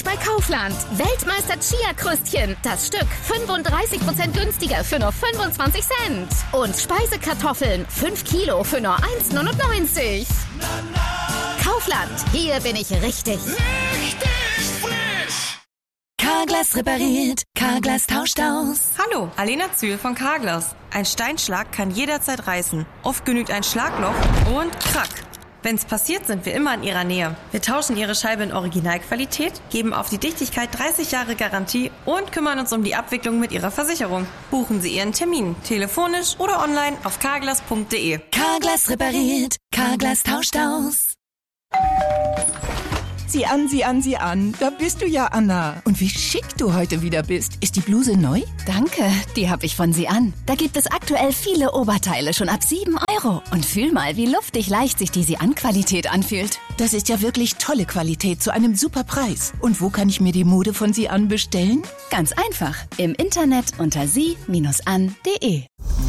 Jetzt bei Kaufland. Weltmeister Chia-Krüstchen. Das Stück 35% günstiger für nur 25 Cent. Und Speisekartoffeln 5 Kilo für nur 1,99. Kaufland. Hier bin ich richtig. Richtig frisch. Carglass repariert. Carglass tauscht aus. Hallo, Alena Zühl von Carglass. Ein Steinschlag kann jederzeit reißen. Oft genügt ein Schlagloch und krack. Wenn's passiert, sind wir immer in Ihrer Nähe. Wir tauschen Ihre Scheibe in Originalqualität, geben auf die Dichtigkeit 30 Jahre Garantie und kümmern uns um die Abwicklung mit Ihrer Versicherung. Buchen Sie Ihren Termin, telefonisch oder online auf carglass.de. Carglass repariert. Carglass tauscht aus. Sieh an, sieh an, sieh an. Da bist du ja, Anna. Und wie schick du heute wieder bist. Ist die Bluse neu? Danke, die habe ich von Sie an. Da gibt es aktuell viele Oberteile schon ab 7 €. Und fühl mal, wie luftig leicht sich die Sie-an-Qualität anfühlt. Das ist ja wirklich tolle Qualität zu einem super Preis. Und wo kann ich mir die Mode von Sie an bestellen? Ganz einfach. Im Internet unter sie-an.de.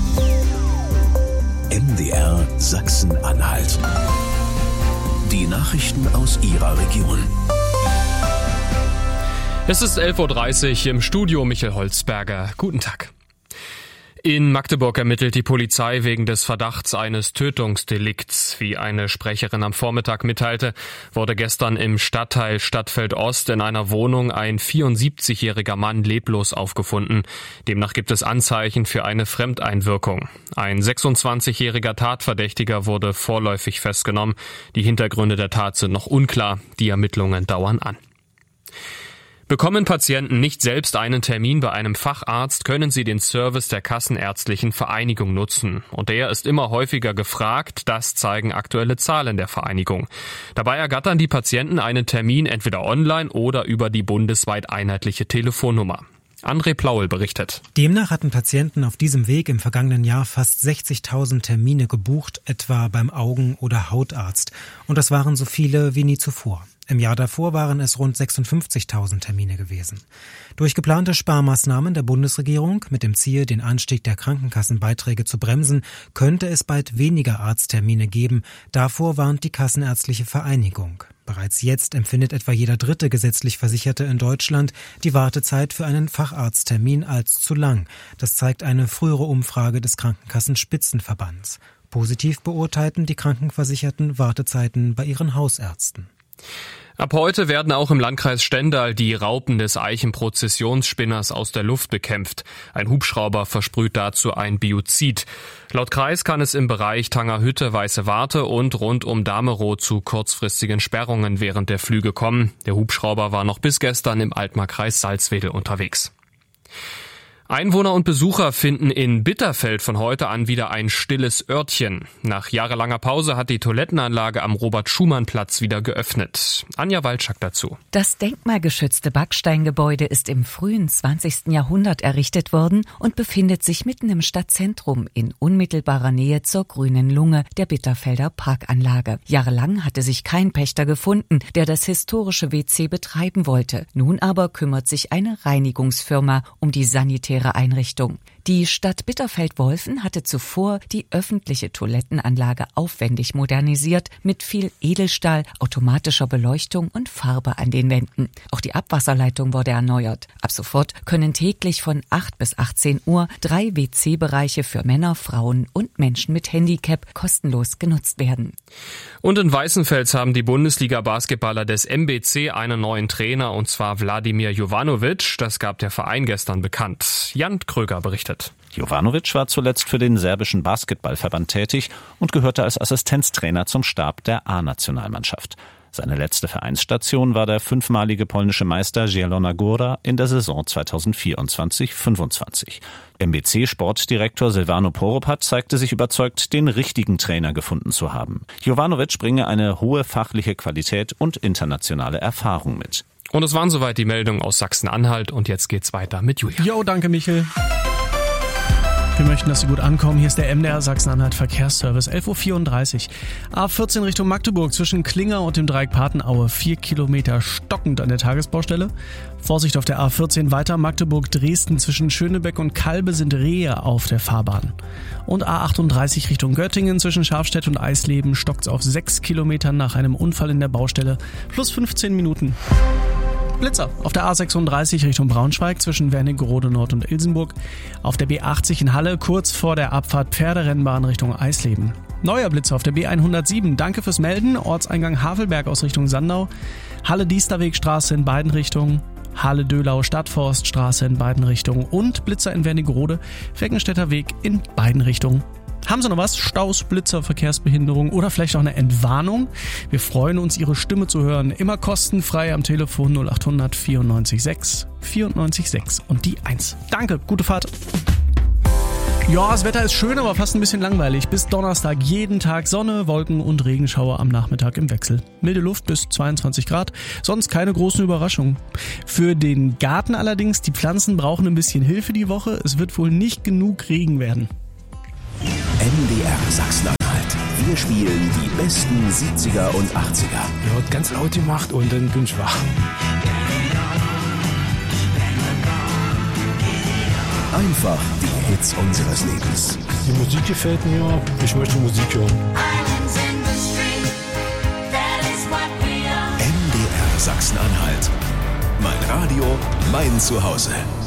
MDR Sachsen-Anhalt. Die Nachrichten aus Ihrer Region. Es ist 11:30 Uhr im Studio, Michael Holzberger. Guten Tag. In Magdeburg ermittelt die Polizei wegen des Verdachts eines Tötungsdelikts. Wie eine Sprecherin am Vormittag mitteilte, wurde gestern im Stadtteil Stadtfeld Ost in einer Wohnung ein 74-jähriger Mann leblos aufgefunden. Demnach gibt es Anzeichen für eine Fremdeinwirkung. Ein 26-jähriger Tatverdächtiger wurde vorläufig festgenommen. Die Hintergründe der Tat sind noch unklar. Die Ermittlungen dauern an. Bekommen Patienten nicht selbst einen Termin bei einem Facharzt, können sie den Service der Kassenärztlichen Vereinigung nutzen. Und der ist immer häufiger gefragt, das zeigen aktuelle Zahlen der Vereinigung. Dabei ergattern die Patienten einen Termin entweder online oder über die bundesweit einheitliche Telefonnummer. André Plaul berichtet. Demnach hatten Patienten auf diesem Weg im vergangenen Jahr fast 60.000 Termine gebucht, etwa beim Augen- oder Hautarzt. Und das waren so viele wie nie zuvor. Im Jahr davor waren es rund 56.000 Termine gewesen. Durch geplante Sparmaßnahmen der Bundesregierung mit dem Ziel, den Anstieg der Krankenkassenbeiträge zu bremsen, könnte es bald weniger Arzttermine geben. Davor warnt die Kassenärztliche Vereinigung. Bereits jetzt empfindet etwa jeder dritte gesetzlich Versicherte in Deutschland die Wartezeit für einen Facharzttermin als zu lang. Das zeigt eine frühere Umfrage des Krankenkassenspitzenverbands. Positiv beurteilten die Krankenversicherten Wartezeiten bei ihren Hausärzten. Ab heute werden auch im Landkreis Stendal die Raupen des Eichenprozessionsspinners aus der Luft bekämpft. Ein Hubschrauber versprüht dazu ein Biozid. Laut Kreis kann es im Bereich Tangerhütte, Weiße Warte und rund um Damerow zu kurzfristigen Sperrungen während der Flüge kommen. Der Hubschrauber war noch bis gestern im Altmarkreis Salzwedel unterwegs. Einwohner und Besucher finden in Bitterfeld von heute an wieder ein stilles Örtchen. Nach jahrelanger Pause hat die Toilettenanlage am Robert-Schumann-Platz wieder geöffnet. Anja Walczak dazu. Das denkmalgeschützte Backsteingebäude ist im frühen 20. Jahrhundert errichtet worden und befindet sich mitten im Stadtzentrum in unmittelbarer Nähe zur grünen Lunge der Bitterfelder Parkanlage. Jahrelang hatte sich kein Pächter gefunden, der das historische WC betreiben wollte. Nun aber kümmert sich eine Reinigungsfirma um die sanitäre Einrichtung. Die Stadt Bitterfeld-Wolfen hatte zuvor die öffentliche Toilettenanlage aufwendig modernisiert mit viel Edelstahl, automatischer Beleuchtung und Farbe an den Wänden. Auch die Abwasserleitung wurde erneuert. Ab sofort können täglich von 8 bis 18 Uhr 3 WC-Bereiche für Männer, Frauen und Menschen mit Handicap kostenlos genutzt werden. Und in Weißenfels haben die Bundesliga-Basketballer des MBC einen neuen Trainer, und zwar Wladimir Jovanovic. Das gab der Verein gestern bekannt. Jan Kröger berichtet. Jovanovic war zuletzt für den serbischen Basketballverband tätig und gehörte als Assistenztrainer zum Stab der A-Nationalmannschaft. Seine letzte Vereinsstation war der 5-malige polnische Meister Zielona Góra in der Saison 2024-25. MBC-Sportdirektor Silvano Poropat zeigte sich überzeugt, den richtigen Trainer gefunden zu haben. Jovanovic bringe eine hohe fachliche Qualität und internationale Erfahrung mit. Und es waren soweit die Meldungen aus Sachsen-Anhalt und jetzt geht's weiter mit Julia. Jo, danke Michel. Wir möchten, dass Sie gut ankommen. Hier ist der MDR Sachsen-Anhalt Verkehrsservice, 11:34 Uhr. A14 Richtung Magdeburg zwischen Klinger und dem Dreieck Patenaue. 4 Kilometer stockend an der Tagesbaustelle. Vorsicht auf der A14 weiter. Magdeburg-Dresden zwischen Schönebeck und Kalbe sind Rehe auf der Fahrbahn. Und A38 Richtung Göttingen zwischen Scharfstedt und Eisleben stockt's auf 6 Kilometern nach einem Unfall in der Baustelle. Plus 15 Minuten. Blitzer auf der A36 Richtung Braunschweig zwischen Wernigerode Nord und Ilsenburg. Auf der B80 in Halle kurz vor der Abfahrt Pferderennbahn Richtung Eisleben. Neuer Blitzer auf der B107. Danke fürs Melden. Ortseingang Havelberg aus Richtung Sandau. Halle-Diesterwegstraße in beiden Richtungen. Halle-Dölau-Stadtforststraße in beiden Richtungen. Und Blitzer in Wernigerode, Feckenstädter Weg in beiden Richtungen. Haben Sie noch was? Staus, Blitzer, Verkehrsbehinderung oder vielleicht auch eine Entwarnung? Wir freuen uns, Ihre Stimme zu hören. Immer kostenfrei am Telefon 0800 94 6 94 6 und die 1. Danke, gute Fahrt. Ja, das Wetter ist schön, aber fast ein bisschen langweilig. Bis Donnerstag jeden Tag Sonne, Wolken und Regenschauer am Nachmittag im Wechsel. Milde Luft bis 22 Grad, sonst keine großen Überraschungen. Für den Garten allerdings, die Pflanzen brauchen ein bisschen Hilfe die Woche. Es wird wohl nicht genug Regen werden. MDR Sachsen-Anhalt. Wir spielen die besten 70er und 80er. Ja, hat ganz laut gemacht und dann bin ich wach. Einfach die Hits unseres Lebens. Die Musik gefällt mir, ich möchte Musik hören. MDR Sachsen-Anhalt. Mein Radio, mein Zuhause.